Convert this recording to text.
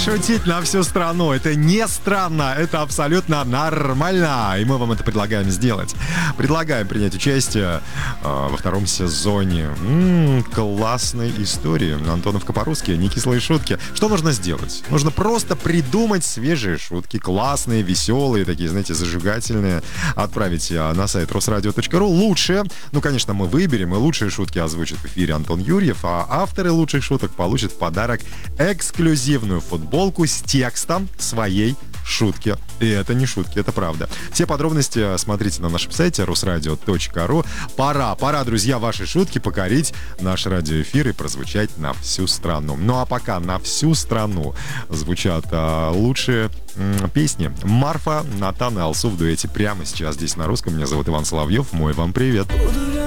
Шутить на всю страну — это не странно, это абсолютно нормально. И мы вам это предлагаем сделать. Предлагаем принять участие во втором сезоне классной истории. Антоновка по-русски, не кислые шутки. Что нужно сделать? Нужно просто придумать свежие шутки, классные, веселые, такие, знаете, зажигательные. Отправить на сайт rosradio.ru. Лучшие, конечно, мы выберем, и лучшие шутки озвучит в эфире Антон Юрьев, а авторы лучших шуток получат в подарок эксклюзивную футболку с текстом своей шутки. И это не шутки, это правда. Все подробности смотрите на нашем сайте rosradio.ru. Пора, друзья, ваши шутки покорить наш радиоэфир и прозвучать на всю страну. Ну а пока на всю страну звучат лучшие песни. Марфа, Натан и Алсу в дуэте прямо сейчас здесь на русском. Меня зовут Иван Соловьев. Мой вам привет.